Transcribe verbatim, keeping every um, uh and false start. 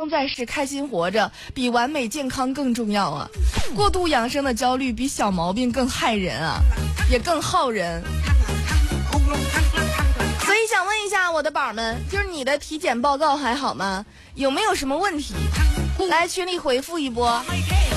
松在世，开心活着，比完美健康更重要啊！过度养生的焦虑比小毛病更害人啊，也更耗人。所以想问一下我的宝们，就是你的体检报告还好吗？有没有什么问题？来群里回复一波。